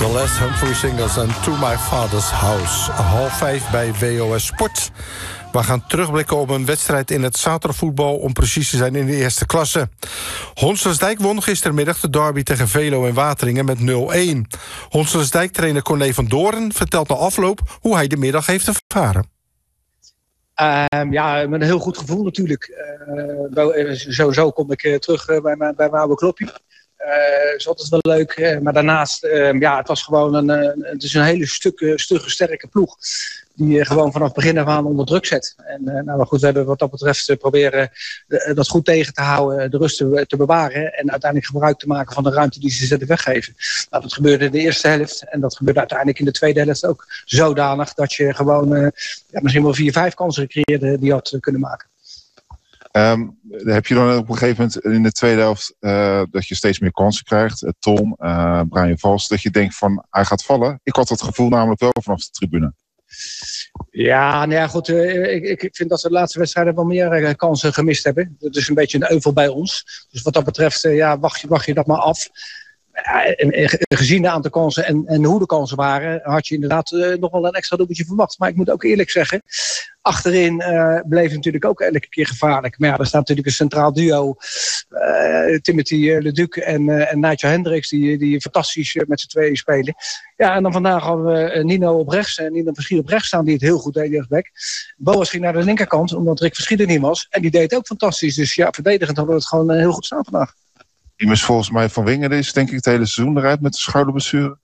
The Last Humphrey Singers en To My Father's House. 5:30 bij WOS Sport. We gaan terugblikken op een wedstrijd in het zaterdagvoetbal, om precies te zijn in de eerste klasse. Honselersdijk won gistermiddag de derby tegen Velo en Wateringen met 0-1. Honselersdijk-trainer Corné van Doorn vertelt na afloop hoe hij de middag heeft ervaren. Ja, met een heel goed gevoel natuurlijk. Sowieso kom ik terug bij mijn oude clubje. Is altijd wel leuk. Maar daarnaast, het was gewoon het is een hele stugge, sterke ploeg. Die gewoon vanaf begin af aan onder druk zet. En maar goed, we hebben wat dat betreft proberen dat goed tegen te houden, de rust te bewaren. En uiteindelijk gebruik te maken van de ruimte die ze zetten weggeven. Nou, dat gebeurde in de eerste helft. En dat gebeurde uiteindelijk in de tweede helft ook zodanig dat je gewoon misschien wel 4-5 kansen creëerde die je had kunnen maken. Heb je dan op een gegeven moment in de tweede helft dat je steeds meer kansen krijgt? Tom, Brian Vals, dat je denkt van hij gaat vallen? Ik had dat gevoel namelijk wel vanaf de tribune. Ja, nou ja, goed. Ik vind dat we de laatste wedstrijden wel meer kansen gemist hebben. Dat is een beetje een euvel bij ons. Dus wat dat betreft, wacht je dat maar af. Gezien de aantal kansen en hoe de kansen waren, had je inderdaad nog wel een extra dubbeltje verwacht. Maar ik moet ook eerlijk zeggen, achterin bleef het natuurlijk ook elke keer gevaarlijk. Maar ja, er staat natuurlijk een centraal duo. Timothy Leduc en Nigel Hendricks, die fantastisch met z'n tweeën spelen. Ja, en dan vandaag hadden we Nino op rechts en Nino Verschiet op rechts staan, die het heel goed deed rechtsback. Boas ging naar de linkerkant, omdat Rick Verschiet er niet was. En die deed het ook fantastisch. Dus ja, verdedigend hadden we het gewoon heel goed staan vandaag. Volgens mij Van Wingeren is denk ik het hele seizoen eruit met de schouderblessure.